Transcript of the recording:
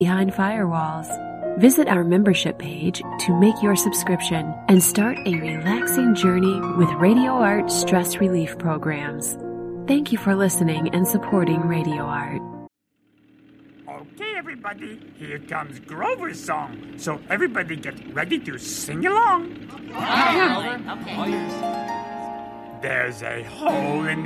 behind firewalls. Visit our membership page to make your subscription and start a relaxing journey with Radio Art stress relief programs. Thank you for listening and supporting Radio Art. Okay, everybody, here comes Grover's song. So everybody get ready to sing along. Okay. There's a hole in